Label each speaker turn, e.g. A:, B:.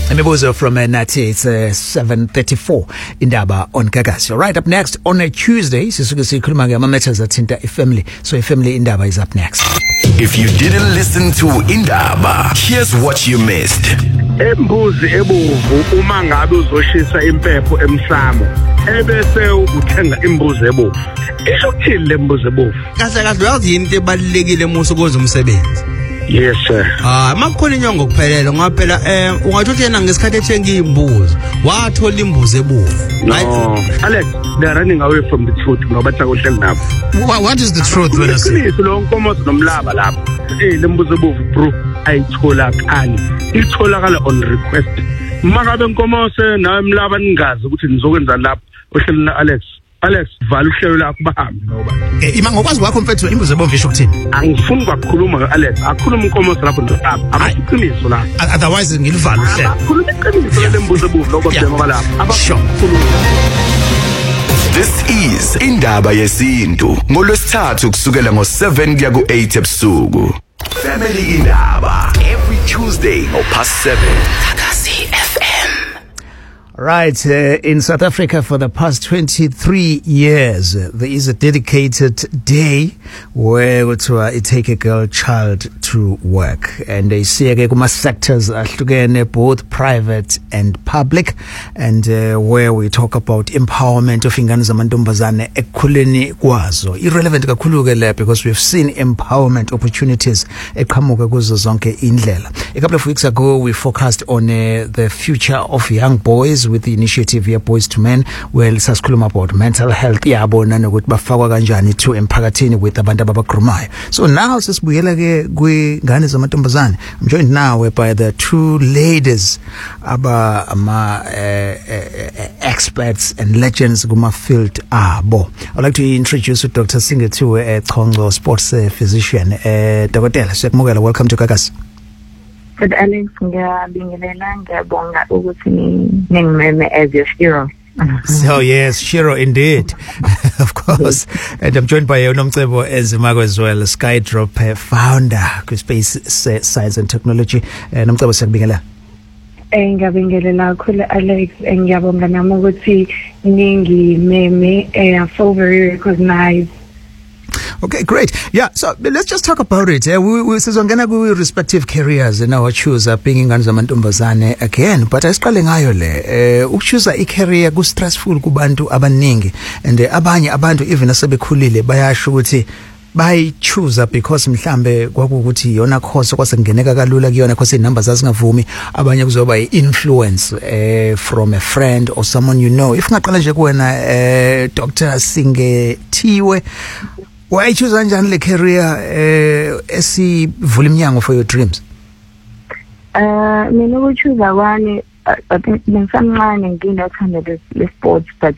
A: Imibuzo from Nathi. It's 7:34 indaba on Gagasi. Right, up next on a Tuesday sisuke sikhuluma ngama-matters athinta ifamily. So ifamily indaba is up next.
B: If you didn't listen to Indaba, here's what you missed.
C: Embuzi ebovu uma ngabe uzoshisa impepho emsamo ebese uthenga imbuzi ebovu. Isho ukuthini le mbuzi ebovu?
D: Kahle kahle uyazi into ebalekile musu kwenza umsebenzi.
C: Yes sir.
D: Makukhona inyongo kuphelele ngoba phela ungathi uthi yena ngesikhathi ethenga imbuzi wathola imbuzi ebovu.
C: No. Alex, they're running away from the truth ngoba takuhleli nabo.
D: What is the truth when I say?
C: Iqiniso lo nkomozo nomlaba lapha. Le mbuzi ebovu bro ayitholakali. Itholakala on request. Makabe nkomozo nawe mlaba ningazi ukuthi nizokwenza lapha ohleli na Alex vala uhlelo lakho bahambe ngoba
A: Ima ngokwazi wakho mfethu imbuzi ebovu isho ukuthini?
C: angifuni ukukhuluma Alex akhuluma inkomozo lapho ndodaba abayiqiniso la
A: Otherwise ngilivala uhlelo.
C: akhuluma iqiniso le mbuzi ebovu lokho bhema lapha abakhuluma.
B: This is Indaba Yesintu ngolwesithathu kusukela ngo7 kuya ku8 ebusuku. Family Indaba every Tuesday @7. Gagasi FM.
A: Right, in South Africa for the past 23 years, there is a dedicated day where it take a girl child to work. And they see kuma sectors both private and public, and where we talk about empowerment of ingane zamantombazane ekhuleni kwazo. Irrelevant kakhulu ke le because we've seen empowerment opportunities eqhamuka kuzo zonke indlela. A couple of weeks ago we focused on the future of young boys with the initiative here Boys to Men, where sasikhuluma about mental health yabo nanokuthi bafakwa kanjani to emphakathini with abantu ababagrumayo. So now sesibuyela ke kwingane zamantombazane. I'm joined now by the two ladies aba experts and legends kuma field abo. I'd like to introduce Dr. Singethiwe Chongco, sports physician. Dokotela, siyakumukela, welcome to Gagasi.
E: But Alex, ngiyabingelela ngiyabonga ukuthi ningimeme as your hero.
A: So yes, Shiro indeed. Of course. And I'm joined by Unomcebo Ezimago as well, Skydrop founder, Space Science and Technology. Nomcebo siyabingelela.
E: Ngiyabingelela kakhulu Alex, ngiyabonga nami ukuthi ningimeme. I feel very recognized.
A: Okay, great. Yeah, so let's just talk about it. We sizongena ku respective careers and our choose being ingane zamantombazane again, but asiqale ngayo le ukuchoose i-career ku stressful kubantu abaningi, and abanye abantu even asebekhulile bayasho ukuthi bayi choose because mhlambe kwakuthi yona course kwasengeneka kalula kuyona because inumbers azingavumi, abanye kuzoba influence from a friend or someone you know. If ngaqala nje kuwena Dr. Singethiwe, why choose kanjani le career esivula iminyango for your dreams?
E: Mina ukuchoose kwami I think ngisamncane nginathanda le sports, but